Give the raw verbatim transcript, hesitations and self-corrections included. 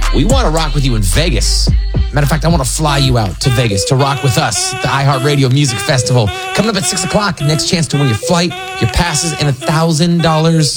We want to rock with you in Vegas. Matter of fact, I want to fly you out to Vegas to rock with us at the iHeartRadio Music Festival. Coming up at six o'clock, next chance to win your flight, your passes, and one thousand dollars